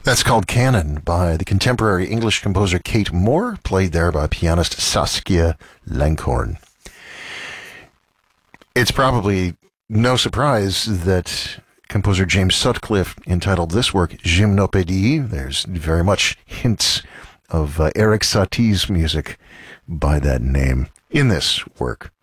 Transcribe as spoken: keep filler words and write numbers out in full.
That's called Canon by the contemporary English composer Kate Moore, played there by pianist Saskia Langhorn. It's probably no surprise that composer James Sutcliffe entitled this work Gymnopédie. There's very much hints of uh, Erik Satie's music by that name in this work.